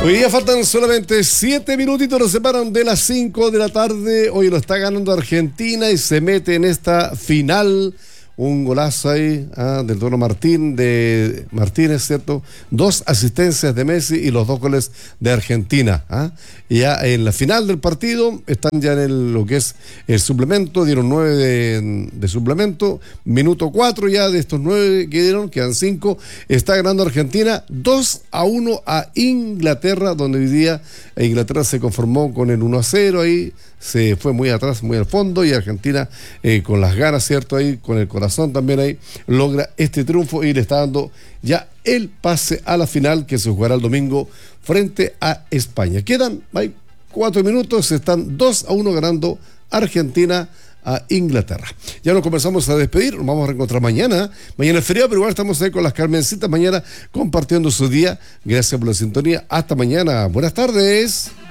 Hoy día faltan solamente 7 minutitos, nos separan de las 5 de la tarde. Hoy lo está ganando Argentina y se mete en esta final. Un golazo ahí del Toro Martínez, ¿cierto? 2 asistencias de Messi y los 2 goles de Argentina. Y ya en la final del partido están ya en lo que es el suplemento, dieron 9 de suplemento, minuto 4 ya de estos 9 que dieron, quedan 5, está ganando Argentina 2-1 a Inglaterra, donde hoy día Inglaterra se conformó con el 1-0 ahí, se fue muy atrás, muy al fondo, y Argentina con las ganas, ¿cierto? Ahí, con el corazón también ahí, logra este triunfo y le está dando ya el pase a la final que se jugará el domingo frente a España. Quedan 4 minutos, están 2-1 ganando Argentina a Inglaterra. Ya nos comenzamos a despedir, nos vamos a reencontrar mañana. Mañana es feriado, pero igual estamos ahí con las Carmencitas mañana compartiendo su día. Gracias por la sintonía. Hasta mañana. Buenas tardes.